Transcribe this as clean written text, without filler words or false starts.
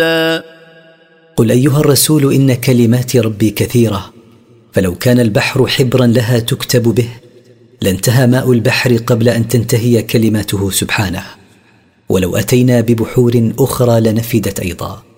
قل أيها الرسول إن كلمات ربي كثيرة، فلو كان البحر حبرا لها تكتب به لانتهى ماء البحر قبل أن تنتهي كلماته سبحانه، ولو أتينا ببحور أخرى لنفدت أيضا.